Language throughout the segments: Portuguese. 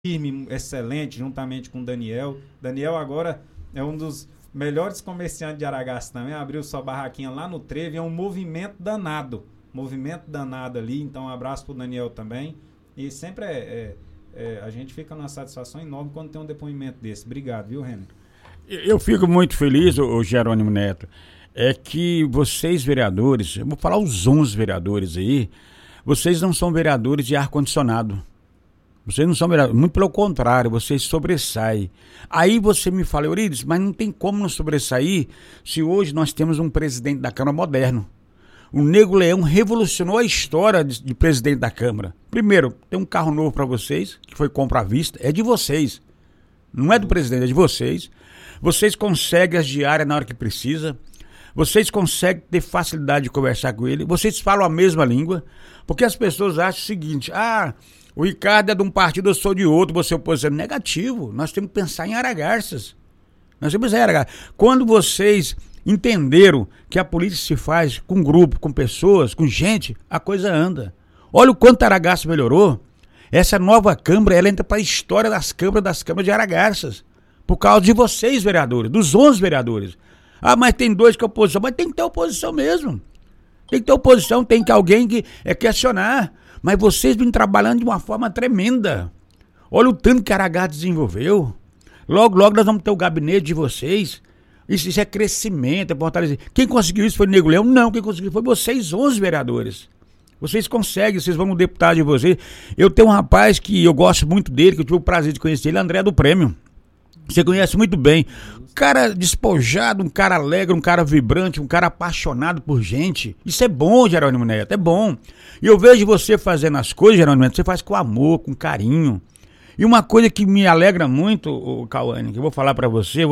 firme, excelente, juntamente com o Daniel. Daniel agora é um dos melhores comerciantes de Aragaço também, abriu sua barraquinha lá no Trevo, é um movimento danado ali, então um abraço pro Daniel também, e sempre a gente fica numa satisfação enorme quando tem um depoimento desse. Obrigado, viu, Renner? Eu fico muito feliz, ô Jerônimo Neto, é que vocês vereadores, eu vou falar os 11 vereadores aí, vocês não são vereadores de ar-condicionado. Vocês não são vereadores, muito pelo contrário, vocês sobressaem. Aí você me fala, Eurides, mas não tem como não sobressair se hoje nós temos um presidente da Câmara moderno. O Nego Leão revolucionou a história de presidente da Câmara. Primeiro, tem um carro novo para vocês, que foi compra à vista, é de vocês. Não é do presidente, é de vocês. Vocês conseguem as diárias na hora que precisa. Vocês conseguem ter facilidade de conversar com ele. Vocês falam a mesma língua. Porque as pessoas acham o seguinte, o Ricardo é de um partido, eu sou de outro, você é oposição. Negativo, nós temos que pensar em Aragarças. Nós temos que pensar em Aragarças. Quando vocês entenderam que a política se faz com grupo, com pessoas, com gente, a coisa anda. Olha o quanto Aragarças melhorou. Essa nova Câmara, ela entra para a história das câmaras de Aragarças. Por causa de vocês, vereadores, dos 11 vereadores. Mas tem 2 que é oposição. Mas tem que ter oposição mesmo. Tem que ter oposição, tem que alguém que questionar. Mas vocês vêm trabalhando de uma forma tremenda. Olha o tanto que Aragaço desenvolveu. Logo, logo nós vamos ter o gabinete de vocês. Isso é crescimento, é fortalecimento. Quem conseguiu isso foi o Nego Leão? Não, quem conseguiu foi vocês, 11 vereadores. Vocês conseguem, vocês vão no deputado de vocês. Eu tenho um rapaz que eu gosto muito dele, que eu tive o prazer de conhecer ele, André do Prêmio. Você conhece muito bem. Um cara despojado, um cara alegre, um cara vibrante, um cara apaixonado por gente. Isso é bom, Jerônimo Neto, é bom. E eu vejo você fazendo as coisas, Jerônimo Neto, você faz com amor, com carinho. E uma coisa que me alegra muito, Cauane, que eu vou falar pra você,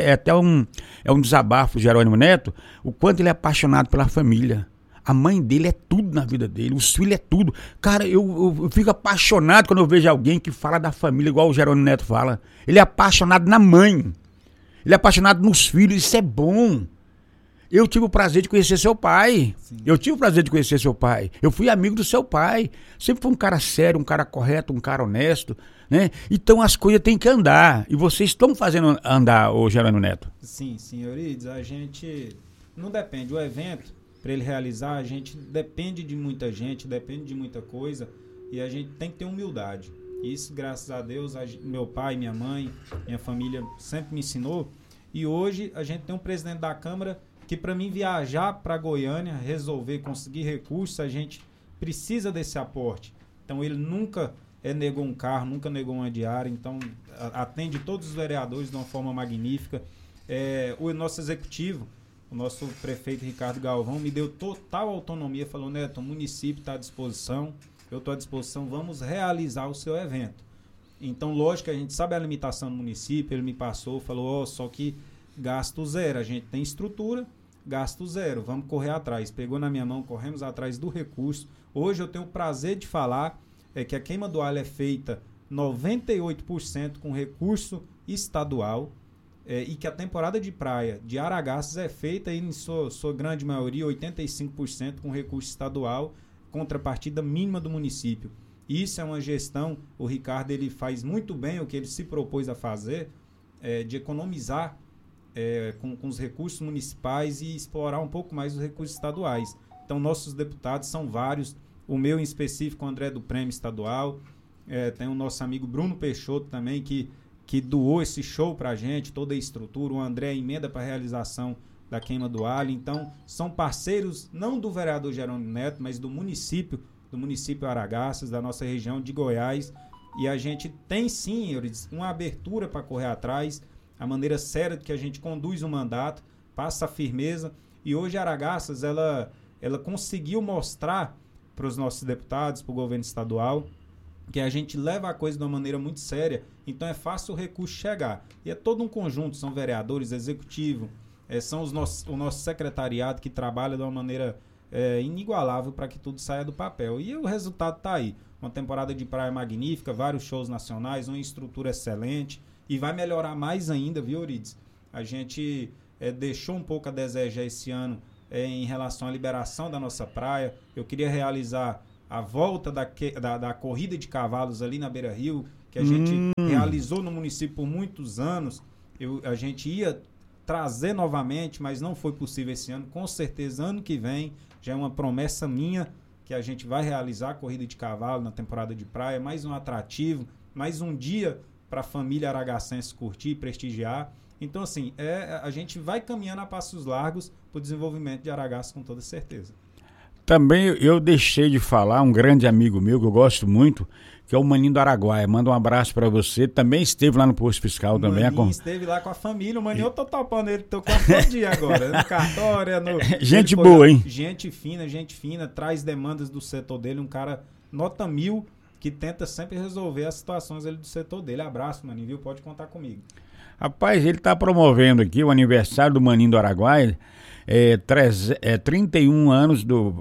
é um desabafo, Jerônimo Neto, o quanto ele é apaixonado pela família. A mãe dele é tudo na vida dele, os filhos é tudo. Cara, eu fico apaixonado quando eu vejo alguém que fala da família igual o Jerônimo Neto fala. Ele é apaixonado na mãe. Ele é apaixonado nos filhos, isso é bom. Eu tive o prazer de conhecer seu pai. Sim. Eu fui amigo do seu pai. Sempre foi um cara sério, um cara correto, um cara honesto, né? Então as coisas têm que andar. E vocês estão fazendo andar, ô Jerônimo Neto. Sim, Eurides, a gente não depende. O evento, para ele realizar, a gente depende de muita gente, depende de muita coisa, e a gente tem que ter humildade. Isso, graças a Deus, meu pai, minha mãe, minha família sempre me ensinou. E hoje a gente tem um presidente da Câmara que, para mim viajar para Goiânia, resolver, conseguir recursos, a gente precisa desse aporte. Então ele nunca negou um carro, nunca negou uma diária, então atende todos os vereadores de uma forma magnífica. O nosso executivo, o nosso prefeito Ricardo Galvão, me deu total autonomia, falou, Neto, o município está à disposição, eu estou à disposição, vamos realizar o seu evento. Então, lógico que a gente sabe a limitação do município, ele me passou, falou, só que gasto zero, a gente tem estrutura, gasto zero, vamos correr atrás. Pegou na minha mão, corremos atrás do recurso. Hoje eu tenho o prazer de falar que a queima do alho é feita 98% com recurso estadual, e que a temporada de praia de Aragaças é feita em sua grande maioria, 85% com recurso estadual, contrapartida mínima do município. Isso é uma gestão, o Ricardo ele faz muito bem o que ele se propôs a fazer, de economizar com os recursos municipais e explorar um pouco mais os recursos estaduais. Então nossos deputados são vários, o meu em específico, o André do Prêmio Estadual, tem o nosso amigo Bruno Peixoto também, que doou esse show pra gente, toda a estrutura, o André emenda para a realização da queima do alho. Então são parceiros não do vereador Jerônimo Neto, mas do município Aragaças, da nossa região de Goiás, e a gente tem sim, Eurides, uma abertura para correr atrás, a maneira séria que a gente conduz o mandato, passa a firmeza, e hoje Aragaças ela conseguiu mostrar para os nossos deputados, para o governo estadual, que a gente leva a coisa de uma maneira muito séria, então é fácil o recurso chegar. E é todo um conjunto, são vereadores, executivo, são o nosso secretariado que trabalha de uma maneira inigualável para que tudo saia do papel. E o resultado está aí. Uma temporada de praia magnífica, vários shows nacionais, uma estrutura excelente, e vai melhorar mais ainda, viu, Eurides? A gente deixou um pouco a desejar esse ano em relação à liberação da nossa praia. Eu queria realizar a volta da corrida de cavalos ali na Beira-Rio, que a gente realizou no município por muitos anos. A gente ia trazer novamente, mas não foi possível esse ano. Com certeza, ano que vem, já é uma promessa minha que a gente vai realizar a corrida de cavalo na temporada de praia, mais um atrativo, mais um dia para a família aragacense curtir e prestigiar. Então, assim, a gente vai caminhando a passos largos para o desenvolvimento de Aragaço com toda certeza. Também eu deixei de falar, um grande amigo meu que eu gosto muito, que é o Maninho do Araguaia. Manda um abraço para você. Também esteve lá no posto fiscal. Também. Maninho esteve lá com a família. O Maninho, eu tô topando ele, tô quase todo dia agora. No cartório, Gente boa, hein? Gente fina, traz demandas do setor dele. Um cara nota 1000 que tenta sempre resolver as situações do setor dele. Abraço, Maninho, viu? Pode contar comigo. Rapaz, ele tá promovendo aqui o aniversário do Maninho do Araguaia. 31 anos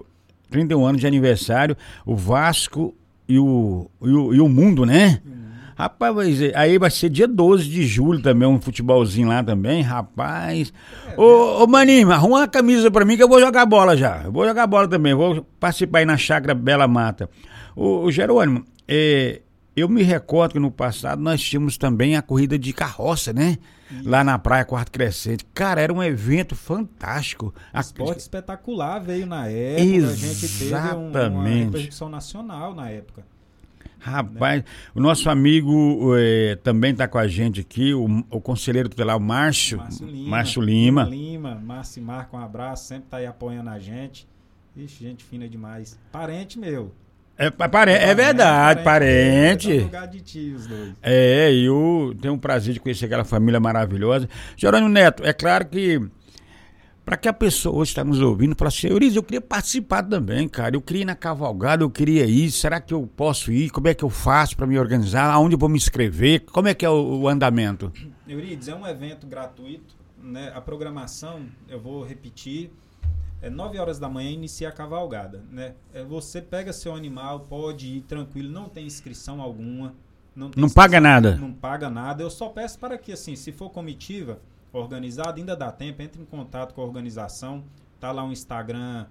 de aniversário. O Vasco e o Mundo, né? Rapaz, aí vai ser dia 12 de julho também, um futebolzinho lá também, rapaz. Ô Maninho, arruma uma camisa pra mim que eu vou jogar bola já. Eu vou jogar bola também, vou participar aí na Chácara Bela Mata. Ô Jerônimo, eu me recordo que no passado nós tínhamos também a corrida de carroça, né? Isso. Lá na Praia Quarto Crescente. Cara, era um evento fantástico. Esporte espetacular veio na época. Exatamente. A gente teve uma repercussão nacional na época. Rapaz, né? O nosso amigo também está com a gente aqui, o conselheiro tutelar, o Márcio Lima. Márcio e Marco, um abraço, sempre tá aí apoiando a gente. Ixi, gente fina demais. Parente meu. É verdade, parente. Tá lugar de tio, os dois. Eu tenho o prazer de conhecer aquela família maravilhosa. Jerônimo Neto, é claro que para que a pessoa hoje está nos ouvindo, fala assim, Euriz, eu queria participar também, cara. Eu queria ir na cavalgada, eu queria ir. Será que eu posso ir? Como é que eu faço para me organizar? Aonde eu vou me inscrever? Como é que é o andamento? Euriz, é um evento gratuito, né? A programação, eu vou repetir, 9 horas da manhã inicia a cavalgada, né? Você pega seu animal, pode ir tranquilo, não tem inscrição alguma. Não paga nada. Não paga nada. Eu só peço para que, assim, se for comitiva organizada, ainda dá tempo, entre em contato com a organização. Tá lá o Instagram,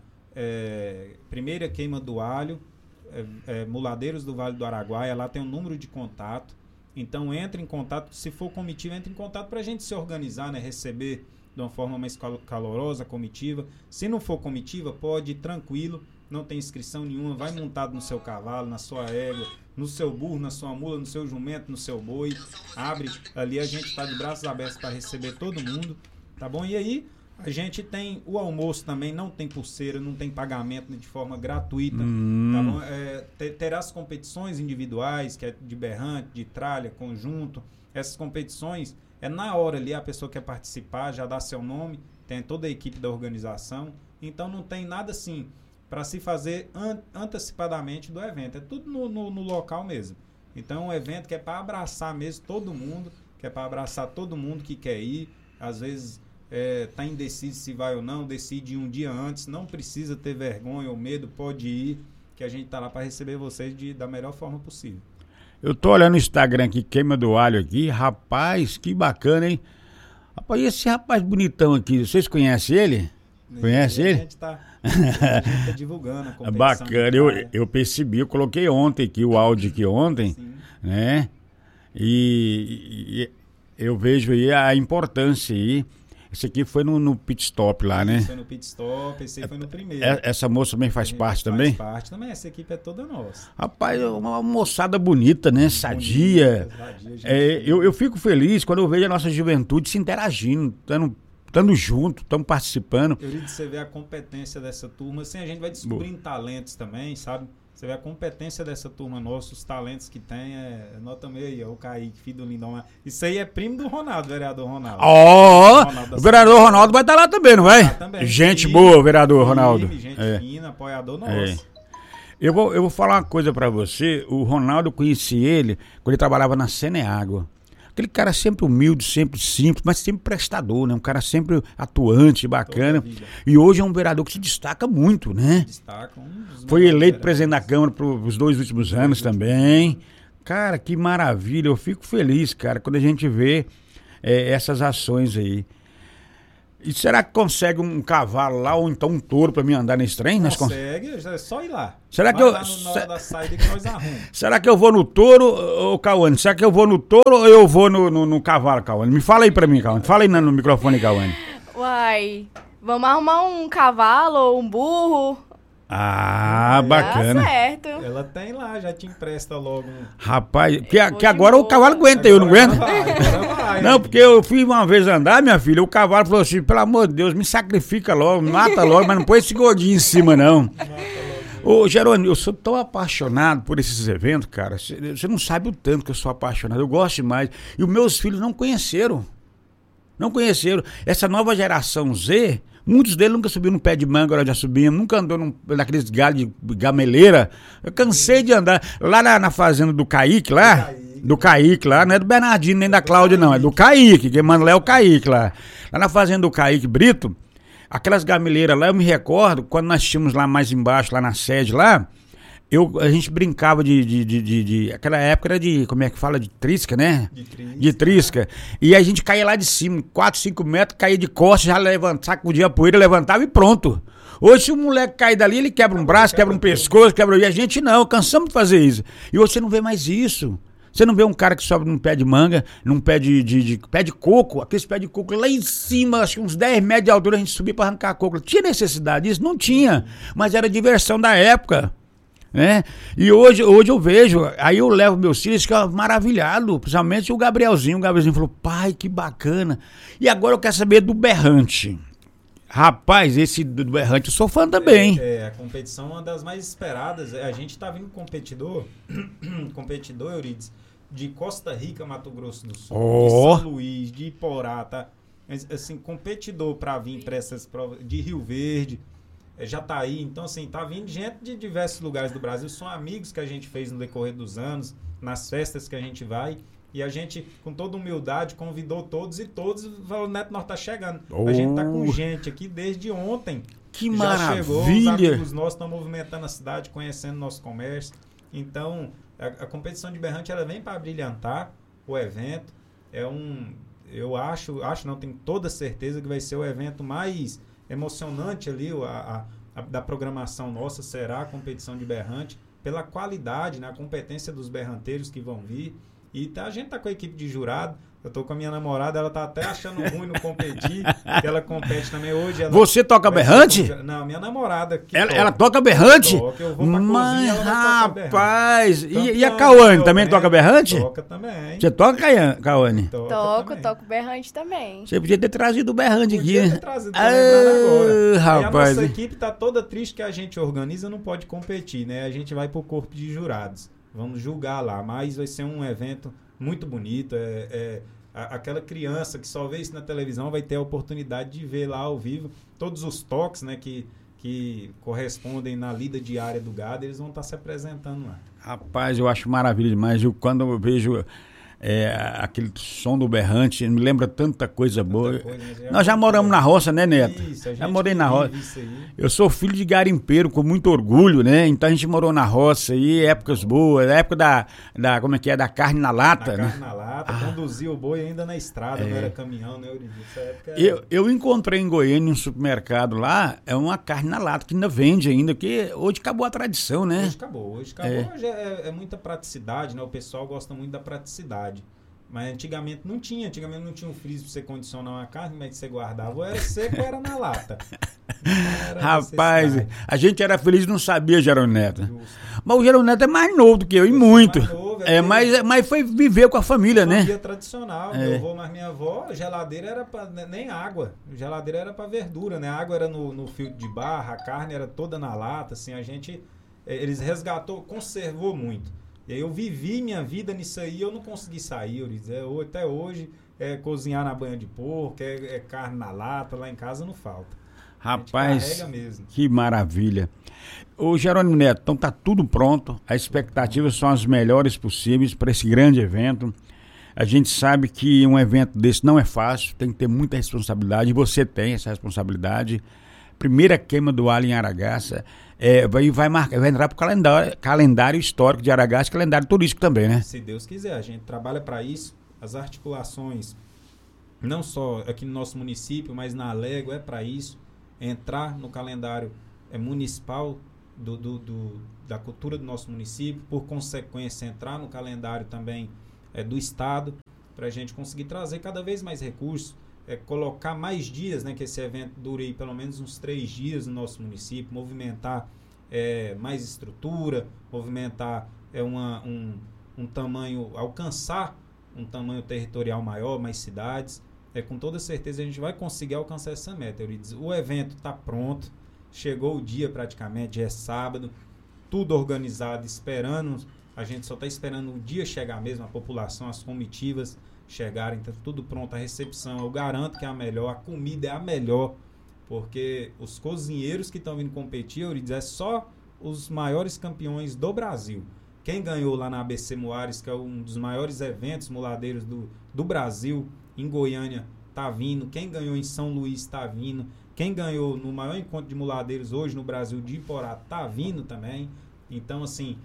Primeira Queima do Alho, Muladeiros do Vale do Araguaia, lá tem um número de contato. Então entre em contato, se for comitiva, entre em contato para a gente se organizar, né? Receber de uma forma mais calorosa, comitiva. Se não for comitiva, pode ir tranquilo, não tem inscrição nenhuma, vai montado no seu cavalo, na sua égua, no seu burro, na sua mula, no seu jumento, no seu boi. Abre ali, a gente está de braços abertos para receber todo mundo, tá bom? E aí, a gente tem o almoço também, não tem pulseira, não tem pagamento de forma gratuita, tá bom? Terá as competições individuais, que é de berrante, de tralha, conjunto. Essas competições, na hora ali, a pessoa quer participar, já dá seu nome, tem toda a equipe da organização. Então não tem nada assim para se fazer antecipadamente do evento. É tudo no local mesmo. Então é um evento que é para abraçar mesmo todo mundo, que é para abraçar todo mundo que quer ir. Às vezes tá indeciso se vai ou não, decide um dia antes, não precisa ter vergonha ou medo, pode ir, que a gente tá lá para receber vocês da melhor forma possível. Eu tô olhando o Instagram aqui, Queima do Alho aqui, rapaz, que bacana, hein? Rapaz, e esse rapaz bonitão aqui, vocês conhecem ele? Conhece ele? A gente tá divulgando a competição. Bacana, eu percebi, eu coloquei ontem aqui, o áudio aqui ontem, sim, né? E eu vejo aí a importância aí. Esse aqui foi no pit stop lá, né? Foi no pit stop, esse aí foi no primeiro. Essa moça também faz parte também? Faz parte também, essa equipe é toda nossa. Rapaz, uma moçada bonita, né? Sadia. Eu fico feliz quando eu vejo a nossa juventude se interagindo, estando junto, estamos participando. Eu digo que você vê a competência dessa turma, assim, a gente vai descobrindo talentos também, sabe? Você vê a competência dessa turma nossa, os talentos que tem, nota meio, o Kaique, filho do Lindão. Isso aí é primo do Ronaldo, vereador Ronaldo. O vereador Ronaldo vai estar lá também, não vai? Também. Gente boa, vereador Ronaldo. Gente fina, apoiador nosso. Eu vou falar uma coisa pra você, o Ronaldo, eu conheci ele quando ele trabalhava na Ceneágua. Aquele cara sempre humilde, sempre simples, mas sempre prestador, né? Um cara sempre atuante, bacana. E hoje é um vereador que se destaca muito, né? Foi eleito presidente da Câmara pros 2 últimos anos também. Cara, que maravilha. Eu fico feliz, cara, quando a gente vê essas ações aí. E será que consegue um cavalo lá ou então um touro pra mim andar nesse trem? Consegue, é só ir lá. Será que vai lá na hora da saída que nós arrumamos. Será que eu vou no touro, ô Cauane? Será que eu vou no touro ou eu vou no cavalo, Cauane? Me fala aí pra mim, Cauane. Fala aí no microfone, Cauane. Uai, vamos arrumar um cavalo ou um burro. Ah, bacana. Tá certo. Ela tem lá, já te empresta logo. Rapaz, que agora o cavalo aguenta, eu não aguento. Vai, não, porque eu fui uma vez andar, minha filha, o cavalo falou assim, pelo amor de Deus, me sacrifica logo, me mata logo, mas não põe esse gordinho em cima, não. Ô, Jerônimo, eu sou tão apaixonado por esses eventos, cara. Você não sabe o tanto que eu sou apaixonado, eu gosto demais. E os meus filhos não conheceram. Não conheceram. Essa nova geração Z... Muitos deles nunca subiram no pé de manga, nós já subimos, nunca andou naqueles galhos de gameleira. Eu cansei de andar. Lá na fazenda do Kaique, lá, não é do Bernardino nem da Cláudia, não, é do Kaique, quem manda lá é o Kaique lá. Lá na fazenda do Kaique Brito, aquelas gameleiras lá, eu me recordo, quando nós tínhamos lá mais embaixo, lá na sede lá, a gente brincava aquela época era de, como é que fala, de trisca, né? De trisca. E a gente caía lá de cima, 4, 5 metros, caía de costas, já levantava, sacudia a poeira, levantava e pronto. Hoje, se o moleque cair dali, ele quebra um braço, quebra um pescoço, E a gente não, cansamos de fazer isso. E hoje você não vê mais isso. Você não vê um cara que sobe num pé de manga, num pé de pé de coco, aqueles pé de coco lá em cima, acho que uns 10 metros de altura, a gente subia para arrancar coco. Tinha necessidade disso? Não tinha. Mas era diversão da época. Né? E hoje eu vejo, aí eu levo meus filhos, ficam maravilhados, principalmente o Gabrielzinho. O Gabrielzinho falou, pai, que bacana. E agora eu quero saber do berrante. Rapaz, esse do berrante eu sou fã também. A competição é uma das mais esperadas. A gente tá vindo competidor, Eurides, de Costa Rica, Mato Grosso do Sul, de São Luís, de Iporá, tá? Assim, competidor para vir para essas provas, de Rio Verde. Jataí, então assim, tá vindo gente de diversos lugares do Brasil, são amigos que a gente fez no decorrer dos anos, nas festas que a gente vai, e a gente, com toda humildade, convidou todos e todos, o Neto Norte tá chegando. A gente tá com gente aqui desde ontem. Que já maravilha! Chegou, os amigos nossos estão movimentando a cidade, conhecendo nosso comércio. Então, a competição de berrante, ela vem para brilhantar o evento. Eu acho não, tenho toda certeza que vai ser o evento mais emocionante ali, da programação nossa será a competição de berrante, pela qualidade, né, a competência dos berranteiros que vão vir. E a gente tá com a equipe de jurado. Eu tô com a minha namorada, ela tá até achando ruim no competir, que ela compete também hoje. Você toca berrante? Não, minha namorada. Ela toca berrante? Toca, eu vou pra cozinha, ela vai tocar rapaz, e a Cauane também toca berrante? Toca também. Você toca, Cauane? Toco berrante também. Você podia ter trazido o berrante aqui. Podia ter trazido, tô lembrando agora. Rapaz. E a nossa equipe tá toda triste que a gente organiza, não pode competir, né? A gente vai pro corpo de jurados. Vamos julgar lá, mas vai ser um evento muito bonito. Aquela criança que só vê isso na televisão vai ter a oportunidade de ver lá ao vivo todos os toques, né, que correspondem na lida diária do gado, eles vão estar se apresentando lá. Rapaz, eu acho maravilha demais. Quando eu vejo aquele som do berrante, me lembra tanta coisa boa. Nós já moramos na roça, né, Neto? Isso, já morei na roça. Eu sou filho de garimpeiro, com muito orgulho, né? Então a gente morou na roça aí, épocas boas, a época como é que é, da carne na lata, né? Carne na lata, conduzia o boi ainda na estrada, não era caminhão, né, Euridice? Essa época eu encontrei em Goiânia, um supermercado lá, uma carne na lata, que ainda vende ainda, porque hoje acabou a tradição, né? Hoje acabou. Hoje é muita praticidade, né? O pessoal gosta muito da praticidade. Mas antigamente não tinha um freezer pra você condicionar uma carne, mas você guardava, ou era seco ou era na lata. Rapaz, a gente era feliz e não sabia, Jerônimo Neto. Mas o Jerônimo Neto é mais novo do que eu, e muito. Mas foi viver com a família, né? Família tradicional, meu avô, mas minha avó, geladeira era nem água, geladeira era pra verdura, né? A água era no filtro de barra, a carne era toda na lata, assim, eles conservou muito. E aí eu vivi minha vida nisso aí, eu não consegui sair, até hoje, cozinhar na banha de porco, carne na lata, lá em casa não falta. Rapaz, que maravilha. Ô Jerônimo Neto, então tá tudo pronto, as expectativas são as melhores possíveis para esse grande evento. A gente sabe que um evento desse não é fácil, tem que ter muita responsabilidade, e você tem essa responsabilidade. Primeira queima do alho em Aragaça, vai entrar para o calendário histórico de Aragaça, calendário turístico também, né? Se Deus quiser, a gente trabalha para isso, as articulações não só aqui no nosso município, mas na Alego, é para isso, entrar no calendário municipal da cultura do nosso município, por consequência entrar no calendário também do estado, para a gente conseguir trazer cada vez mais recursos, colocar mais dias, né, que esse evento dure aí pelo menos uns 3 dias no nosso município, movimentar mais estrutura, movimentar um tamanho, alcançar um tamanho territorial maior, mais cidades. Com toda certeza a gente vai conseguir alcançar essa meta, Eurides. O evento está pronto, chegou o dia praticamente, é sábado, tudo organizado, esperando, a gente só está esperando o dia chegar mesmo, a população, as comitivas chegarem, está tudo pronto, a recepção, eu garanto que é a melhor, a comida é a melhor, porque os cozinheiros que estão vindo competir, Eurides, é só os maiores campeões do Brasil. Quem ganhou lá na ABC Muares, que é um dos maiores eventos muladeiros do Brasil, em Goiânia, tá vindo. Quem ganhou em São Luís tá vindo. Quem ganhou no maior encontro de muladeiros hoje no Brasil, de Iporá, tá vindo também. Então, assim,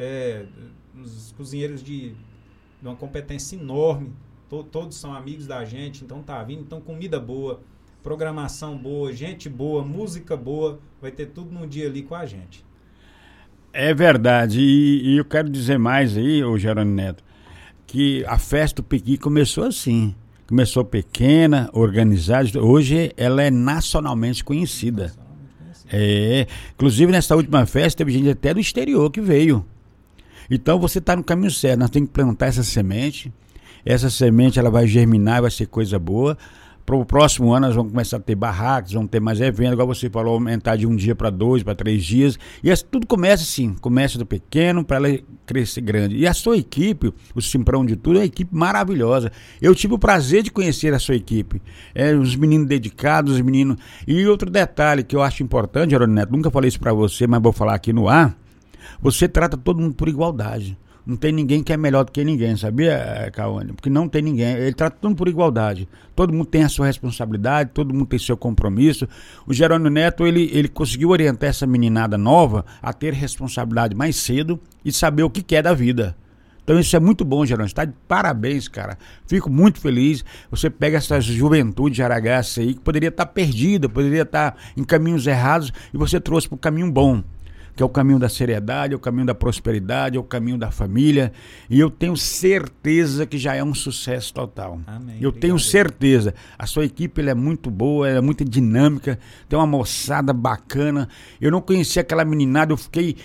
os cozinheiros de uma competência enorme, todos são amigos da gente, então tá vindo. Então, comida boa, programação boa, gente boa, música boa, vai ter tudo num dia ali com a gente. É verdade, e eu quero dizer mais aí, ô Jerônimo Neto, que a festa do Pequi começou assim. Começou pequena, organizada, hoje ela é nacionalmente conhecida. Inclusive nessa última festa teve gente até do exterior que veio. Então você está no caminho certo, nós temos que plantar essa semente ela vai germinar, vai ser coisa boa. Para o próximo ano nós vamos começar a ter barracas, vamos ter mais eventos, igual você falou, aumentar de 1 dia para 2, para 3 dias. E tudo começa assim, começa do pequeno para ela crescer grande. E a sua equipe, o Simprão de Tudo, é uma equipe maravilhosa. Eu tive o prazer de conhecer a sua equipe. Os meninos dedicados, os meninos... E outro detalhe que eu acho importante, Jerônimo Neto, nunca falei isso para você, mas vou falar aqui no ar, você trata todo mundo por igualdade. Não tem ninguém que é melhor do que ninguém, sabia, Cauane? Porque não tem ninguém. Ele trata tudo por igualdade. Todo mundo tem a sua responsabilidade, todo mundo tem seu compromisso. O Jerônimo Neto, ele conseguiu orientar essa meninada nova a ter responsabilidade mais cedo e saber o que é da vida. Então isso é muito bom, Jerônimo. Está de parabéns, cara. Fico muito feliz. Você pega essa juventude de Aragaça aí, que poderia estar perdida, poderia estar em caminhos errados, e você trouxe para o caminho bom, que é o caminho da seriedade, é o caminho da prosperidade, é o caminho da família, e eu tenho certeza que já é um sucesso total. Amém. Eu tenho certeza. A sua equipe ela é muito boa, ela é muito dinâmica, tem uma moçada bacana. Eu não conhecia aquela meninada, eu fiquei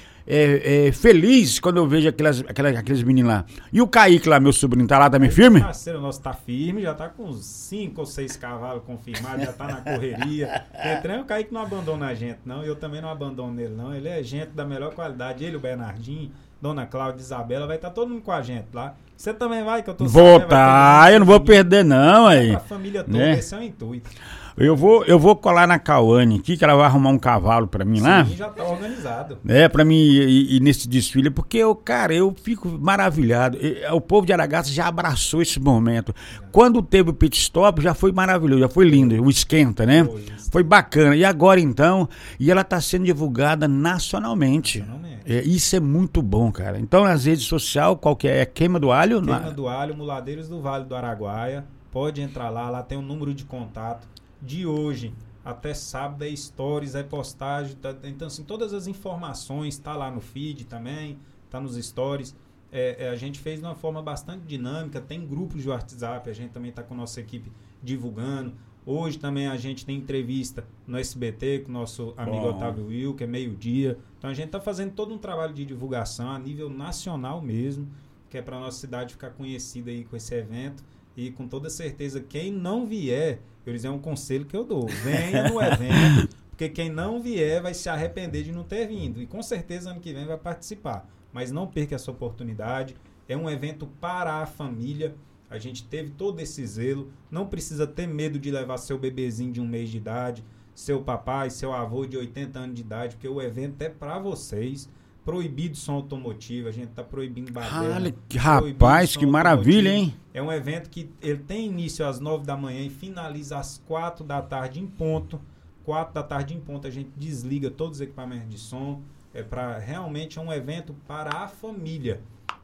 feliz quando eu vejo aqueles meninos lá. E o Kaique lá, meu sobrinho, tá lá também firme? Parceiro nosso tá firme, já tá com uns 5 ou 6 cavalos confirmados, já tá na correria. O Kaique não abandona a gente, não, e eu também não abandono ele, não. Ele é gente da melhor qualidade, ele, o Bernardinho, Dona Cláudia, Isabela, vai estar todo mundo com a gente lá. Você também vai, que eu tô sabendo. Eu não vou perder não, aí. A família toda, né? Esse é o intuito. Eu vou colar na Cauane aqui, que ela vai arrumar um cavalo pra mim lá. Sim, já tá organizado. Pra mim ir nesse desfile, porque eu fico maravilhado. O povo de Aragaça já abraçou esse momento. Quando teve o pit stop, já foi maravilhoso, já foi lindo, o esquenta, né? Foi bacana. E agora então, e ela tá sendo divulgada nacionalmente. Isso é muito bom, cara. Então nas redes sociais, qual que é? É Queima do Alho? Queima do Alho, Muladeiros do Vale do Araguaia. Pode entrar lá tem um número de contato. De hoje até sábado é stories, é postagem, então assim, todas as informações tá lá no feed também, tá nos stories. A gente fez de uma forma bastante dinâmica, tem grupos de WhatsApp, a gente também tá com a nossa equipe divulgando. Hoje também a gente tem entrevista no SBT com o nosso amigo Otávio Will, que é 12:00. Então a gente tá fazendo todo um trabalho de divulgação a nível nacional mesmo, que é para nossa cidade ficar conhecida aí com esse evento. E com toda certeza, quem não vier, é um conselho que eu dou, venha no evento, porque quem não vier vai se arrepender de não ter vindo. E com certeza ano que vem vai participar. Mas não perca essa oportunidade, é um evento para a família. A gente teve todo esse zelo, não precisa ter medo de levar seu bebezinho de 1 mês de idade, seu papai, seu avô de 80 anos de idade, porque o evento é para vocês. Proibido som automotivo, a gente está proibindo baderna. Rapaz, que maravilha, hein? É um evento que ele tem início às 9 da manhã e finaliza às 4 da tarde em ponto. 4 da tarde em ponto a gente desliga todos os equipamentos de som. Realmente é um evento para a família.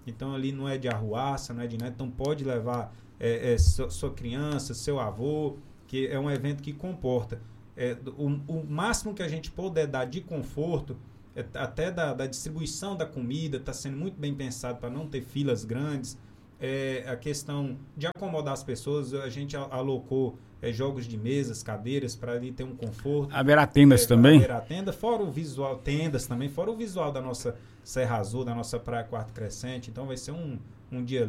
Então ali não é de arruaça, não é de nada. Então pode levar sua criança, seu avô, que é um evento que comporta. O máximo que a gente puder dar de conforto, até da distribuição da comida, está sendo muito bem pensado para não ter filas grandes. A questão de acomodar as pessoas, a gente alocou jogos de mesas, cadeiras, para ali ter um conforto. Haverá tendas também? Haverá tenda, fora o visual, tendas também, fora o visual da nossa Serra Azul, da nossa Praia Quarto Crescente. Então vai ser um dia